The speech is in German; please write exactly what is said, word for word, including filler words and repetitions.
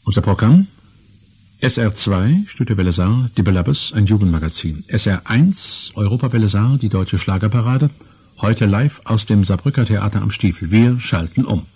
Unser Programm: S R zwei, Studio-Welle Saar, die Belabbes, ein Jugendmagazin. S R eins, Europa-Welle Saar, die deutsche Schlagerparade. Heute live aus dem Saarbrücker Theater am Stiefel. Wir schalten um.